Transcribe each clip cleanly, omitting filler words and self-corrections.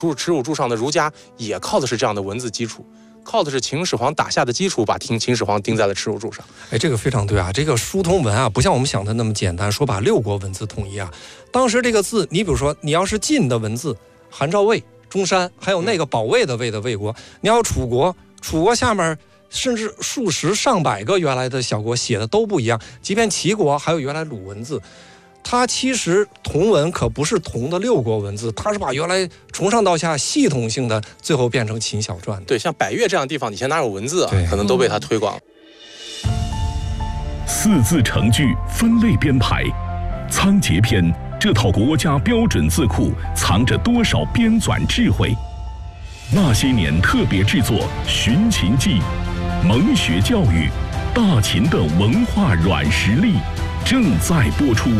耻辱柱上的儒家也靠的是这样的文字基础，靠的是秦始皇打下的基础，把秦始皇钉在了耻辱柱上。 这个非常对啊！这个书同文啊，不像我们想的那么简单，说把6国文字统一啊。当时这个字，你比如说，你要是晋的文字，韩赵魏、中山，还有那个保卫的魏的魏国，你要楚国下面甚至数十上百个原来的小国写的都不一样，即便齐国还有原来鲁文字。它其实同文可不是同的6国文字，它是把原来从上到下系统性的最后变成秦小篆。 对，像百越这样的地方以前哪有文字啊，可能都被它推广。 4字成句分类编排，仓颉篇这套国家标准字库藏着多少编纂智慧？那些年特别制作《寻秦记》，蒙学教育，大秦的文化软实力正在播出。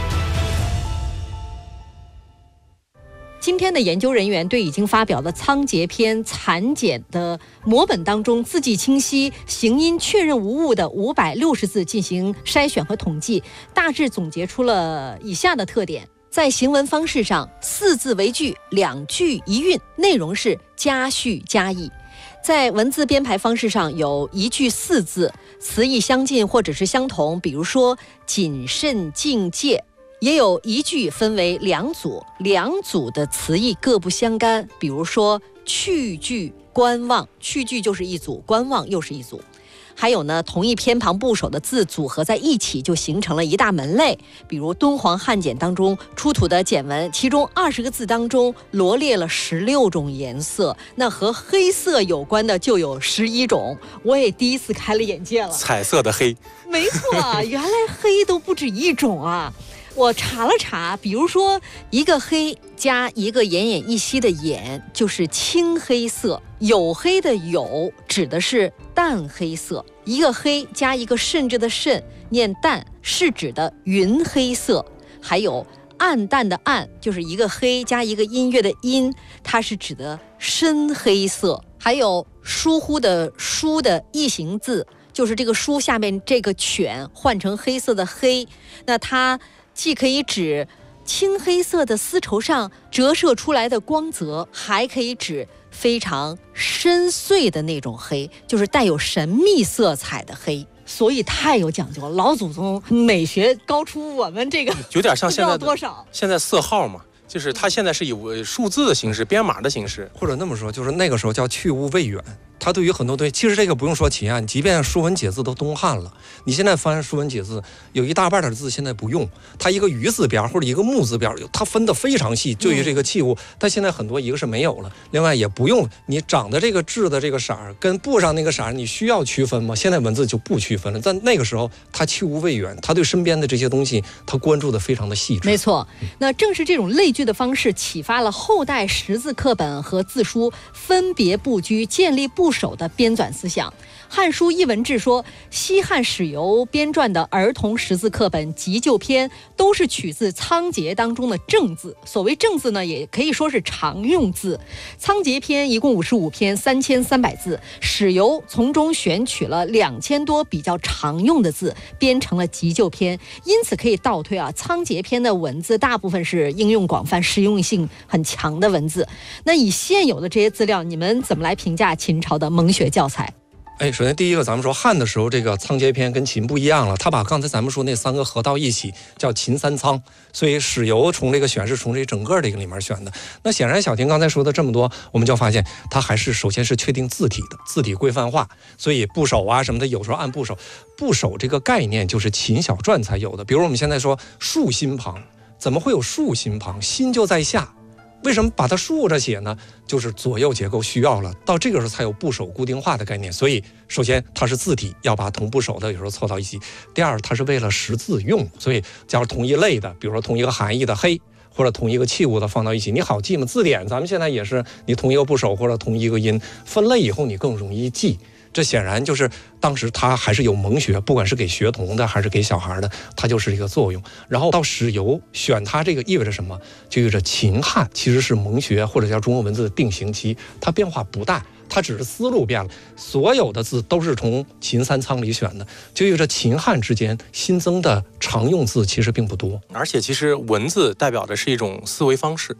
今天的研究人员对已经发表的仓颉篇残简的摹本当中字迹清晰、形音确认无误的560字进行筛选和统计，大致总结出了以下的特点。在行文方式上，4字为句，2句一韵，内容是加叙加意。在文字编排方式上，有1句4字，词义相近或者是相同，比如说谨慎敬戒。也有1句分为2组，2组的词义各不相干，比如说去句观望，去句就是一组，观望又是一组。还有呢，同一偏旁部首的字组合在一起，就形成了一大门类。比如敦煌汉简当中出土的简文，其中20个字当中罗列了16种颜色，那和黑色有关的就有11种。我也第一次开了眼界了， 彩色的黑， 没错，原来黑都不止一种啊。我查了查，比如说一个黑加一个奄奄一息的奄，就是青黑色；黝黑的黝指的是淡黑色；一个黑加一个甚至的甚，念淡，是指的云黑色。还有暗淡的暗，就是一个黑加一个音乐的音，它是指的深黑色。还有疏忽的疏的异形字，就是这个疏下面这个犬换成黑色的黑，那它既可以指青黑色的丝绸上折射出来的光泽，还可以指非常深邃的那种黑，就是带有神秘色彩的黑。所以太有讲究了，老祖宗美学高出我们这个有点像现在多少。 现在色号嘛，就是它现在是以数字的形式、编码的形式， 或者那么说，就是那个时候叫去污未远。它对于很多东西，其实这个不用说秦汉，即便说文解字都东汉了。你现在翻说文解字，有一大半的字现在不用，它一个鱼字边或者一个木字边，它分得非常细。对于这个器物，但现在很多一个是没有了，另外也不用你长的这个痣的这个色儿跟布上那个色儿，你需要区分吗？现在文字就不区分了。但那个时候它去污未远，它对身边的这些东西，它关注的非常的细致。 没错，那正是这种类聚的方式，启发了后代识字课本和字书分别布局、建立部首的编纂思想。《汉书艺文志》说，西汉史游编撰的儿童识字课本急救篇都是取自仓颉当中的正字。所谓正字呢，也可以说是常用字。仓颉篇一共55篇，3300字，史游从中选取了2000多比较常用的字，编成了急救篇。因此可以倒推啊，仓颉篇的文字大部分是应用广泛、实用性很强的文字。那以现有的这些资料，你们怎么来评价秦朝的蒙学教材？ 首先第一个，咱们说汉的时候，这个仓颉篇跟秦不一样了，他把刚才咱们说那3个合到一起，叫秦三仓，所以史游从这个选是从这整个这个里面选的。那显然小婷刚才说的这么多，我们就发现他还是首先是确定字体的，字体规范化，所以部首啊什么的，有时候按部首。部首这个概念就是秦小篆才有的，比如我们现在说竖心旁，怎么会有竖心旁？心就在下。为什么把它竖着写呢？就是左右结构需要了，到这个时候才有部首固定化的概念。所以首先它是字体，要把同部首的有时候凑到一起。第二，它是为了识字用，所以假如同一类的，比如说同一个含义的黑，或者同一个器物的放到一起，你好记吗？字典咱们现在也是，你同一个部首或者同一个音分类以后，你更容易记。这显然就是当时他还是有蒙学，不管是给学童的还是给小孩的，它就是一个作用。然后到史游选它，这个意味着什么？就意味着秦汉其实是蒙学或者叫中国文字的定型期，它变化不大，它只是思路变了。所有的字都是从秦三仓里选的，就意味着秦汉之间新增的常用字其实并不多。 而且其实文字代表的是一种思维方式。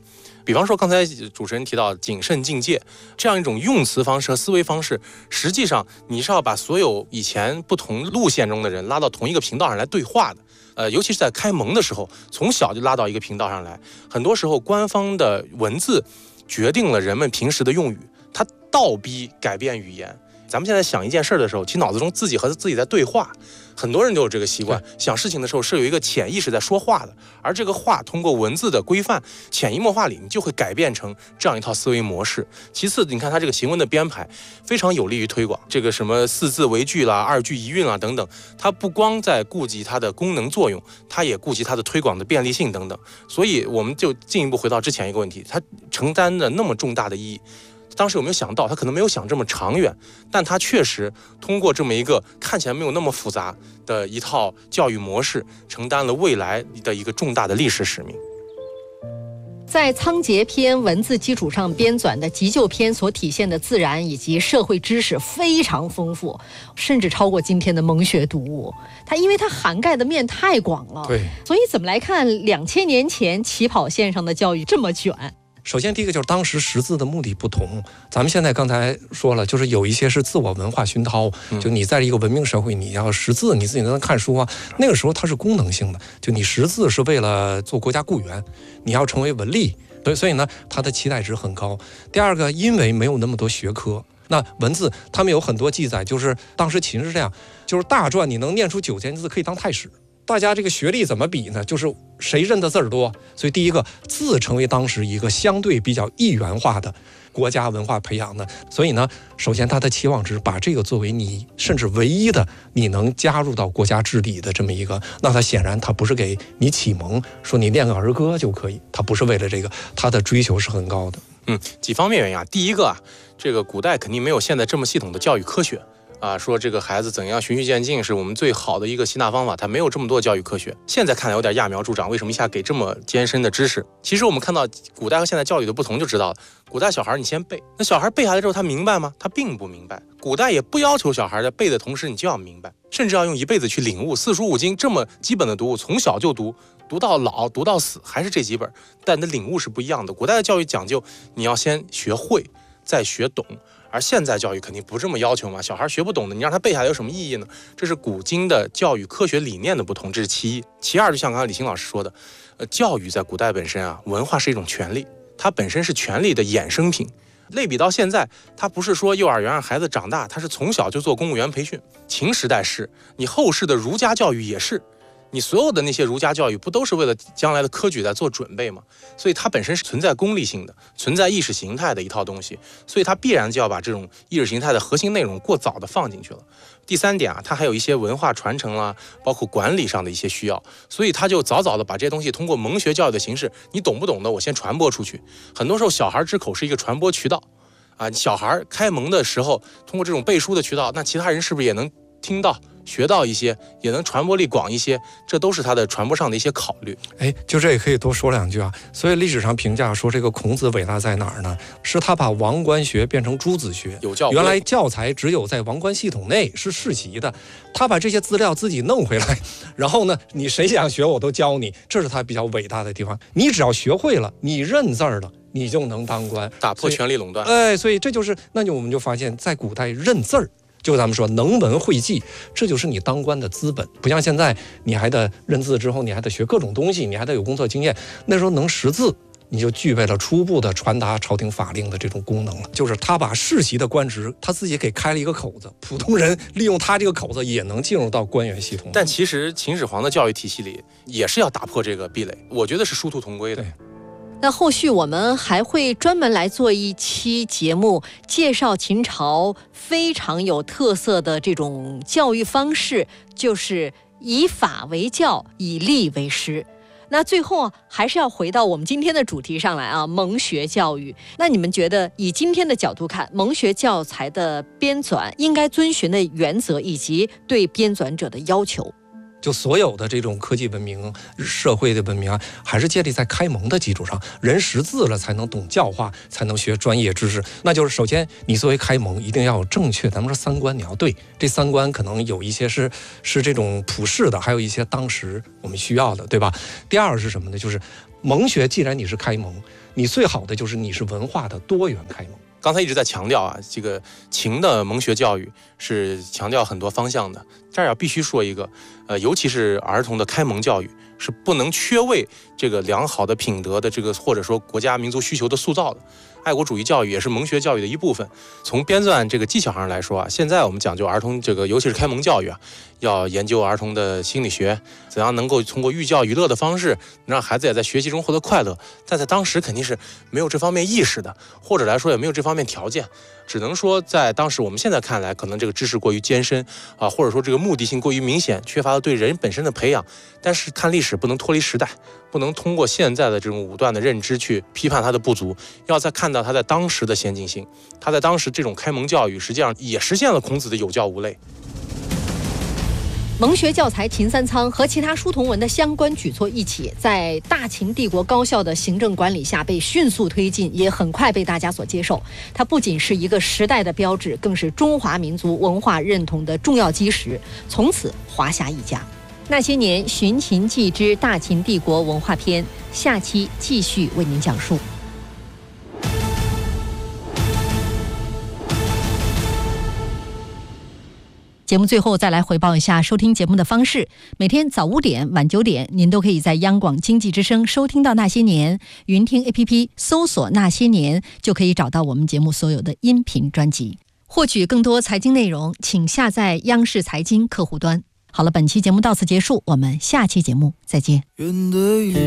比方说刚才主持人提到谨慎境界这样一种用词方式和思维方式，实际上你是要把所有以前不同路线中的人拉到同一个频道上来对话的。尤其是在开蒙的时候，从小就拉到一个频道上来。很多时候，官方的文字决定了人们平时的用语，它倒逼改变语言。咱们现在想一件事的时候，其实脑子中自己和自己在对话，很多人都有这个习惯。想事情的时候是有一个潜意识在说话的，而这个话通过文字的规范，潜移默化里你就会改变成这样一套思维模式。其次，你看它这个行文的编排非常有利于推广，这个什么4字为句啦、2句一韵啦等等，它不光在顾及它的功能作用，它也顾及它的推广的便利性等等。所以我们就进一步回到之前一个问题，它承担的那么重大的意义。当时有没有想到，他可能没有想这么长远，但他确实通过这么一个看起来没有那么复杂的一套教育模式，承担了未来的一个重大的历史使命。 在仓颉篇文字基础上编纂的急救篇所体现的自然以及社会知识非常丰富，甚至超过今天的蒙学读物。因为它涵盖的面太广了， 对， 所以怎么来看2000年前起跑线上的教育这么卷？ 首先，第一个就是当时识字的目的不同。咱们现在刚才说了，就是有一些是自我文化熏陶，就你在一个文明社会，你要识字，你自己能看书啊。那个时候它是功能性的，就你识字是为了做国家雇员，你要成为文吏，所以呢，它的期待值很高。第二个，因为没有那么多学科。那文字他们有很多记载，就是当时秦是这样，就是大篆你能念出9000字可以当太史。大家这个学历怎么比呢？就是谁认的字儿多。所以第一个，字成为当时一个相对比较一元化的国家文化培养的。所以呢，首先他的期望值把这个作为你甚至唯一的你能加入到国家治理的这么一个，那他显然他不是给你启蒙，说你念个儿歌就可以，他不是为了这个，他的追求是很高的。 几方面原因啊。第一个啊，这个古代肯定没有现在这么系统的教育科学。说这个孩子怎样循序渐进是我们最好的一个吸纳方法，它没有这么多教育科学。现在看来有点揠苗助长，为什么一下给这么艰深的知识？其实我们看到古代和现在教育的不同就知道了。古代小孩你先背，那小孩背下来之后他明白吗？他并不明白。古代也不要求小孩在背的同时你就要明白，甚至要用一辈子去领悟4书5经这么基本的读物，从小就读到老，读到死，还是这几本，但你的领悟是不一样的。古代的教育讲究你要先学会，再学懂。而现在教育肯定不这么要求嘛，小孩学不懂的，你让他背下来有什么意义呢？这是古今的教育科学理念的不同，这是其一。其二，就像刚才李欣老师说的，教育在古代本身啊，文化是一种权利，它本身是权利的衍生品。类比到现在，它不是说幼儿园让孩子长大，它是从小就做公务员培训。秦时代是，你后世的儒家教育也是。你所有的那些儒家教育不都是为了将来的科举在做准备吗？所以它本身是存在功利性的，存在意识形态的一套东西，所以它必然就要把这种意识形态的核心内容过早的放进去了。第三点啊，它还有一些文化传承啦，包括管理上的一些需要，所以它就早早的把这些东西通过蒙学教育的形式，你懂不懂的我先传播出去。很多时候小孩之口是一个传播渠道啊，小孩开蒙的时候通过这种背书的渠道，那其他人是不是也能听到学到一些，也能传播力广一些，这都是它的传播上的一些考虑。 就这也可以多说两句啊。所以历史上评价说这个孔子伟大在哪儿呢？是他把王官学变成诸子学。 有教， 原来教材只有在王官系统内是世袭的，他把这些资料自己弄回来，然后呢，你谁想学我都教你，这是他比较伟大的地方。你只要学会了，你认字儿了，你就能当官， 打破权力垄断。 所以这就是，我们就发现，在古代认字儿。就咱们说能文会记，这就是你当官的资本。不像现在，你还得认字之后，你还得学各种东西，你还得有工作经验。那时候能识字，你就具备了初步的传达朝廷法令的这种功能了。就是他把世袭的官职，他自己给开了一个口子，普通人利用他这个口子也能进入到官员系统。 但其实秦始皇的教育体系里也是要打破这个壁垒，我觉得是殊途同归的。 对。 那后续我们还会专门来做一期节目，介绍秦朝非常有特色的这种教育方式，就是以法为教，以吏为师。那最后还是要回到我们今天的主题上来啊，蒙学教育。那你们觉得以今天的角度看，蒙学教材的编纂应该遵循的原则以及对编纂者的要求？ 就所有的这种科技文明、社会的文明啊，还是建立在开蒙的基础上。人识字了，才能懂教化，才能学专业知识。那就是首先，你作为开蒙，一定要有正确，咱们说三观你要对。这三观可能有一些是这种普世的，还有一些当时我们需要的，对吧？第二是什么呢？就是蒙学既然你是开蒙，你最好的就是你是文化的多元开蒙。 刚才一直在强调啊，这个秦的蒙学教育是强调很多方向的。这儿要必须说一个，尤其是儿童的开蒙教育是不能缺位这个良好的品德的这个或者说国家民族需求的塑造的。爱国主义教育也是蒙学教育的一部分。从编纂这个技巧上来说啊，现在我们讲究儿童这个，尤其是开蒙教育啊，要研究儿童的心理学，怎样能够通过寓教于乐的方式，让孩子也在学习中获得快乐。但在当时肯定是没有这方面意识的，或者来说也没有这方面条件，只能说在当时我们现在看来，可能这个知识过于艰深啊，或者说这个目的性过于明显，缺乏了对人本身的培养。但是看历史不能脱离时代，不能通过现在的这种武断的认知去批判它的不足，要再看到它在当时的先进性。它在当时这种开蒙教育实际上也实现了孔子的有教无类。 蒙学教材《秦三仓》和其他书同文的相关举措一起，在大秦帝国高效的行政管理下被迅速推进，也很快被大家所接受。它不仅是一个时代的标志，更是中华民族文化认同的重要基石，从此华夏一家。那些年寻秦记之大秦帝国文化篇，下期继续为您讲述。节目最后再来回报一下收听节目的方式。每天早5点、晚9点，您都可以在央广经济之声收听到《那些年》，云听 APP 搜索《那些年》就可以找到我们节目所有的音频专辑。获取更多财经内容，请下载央视财经客户端。好了，本期节目到此结束，我们下期节目再见。 云的雨，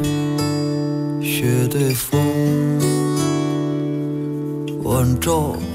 雪的风，晚照